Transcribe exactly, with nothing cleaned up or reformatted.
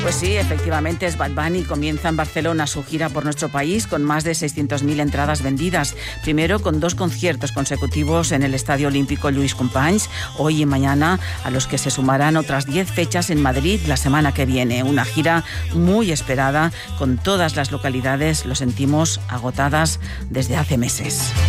Pues sí, efectivamente es Bad Bunny. Comienza en Barcelona su gira por nuestro país con más de seiscientas mil entradas vendidas. Primero con dos conciertos consecutivos en el Estadio Olímpico Lluís Companys, hoy y mañana, a los que se sumarán otras diez fechas en Madrid la semana que viene. Una gira muy esperada, con todas las localidades, lo sentimos, agotadas desde hace meses.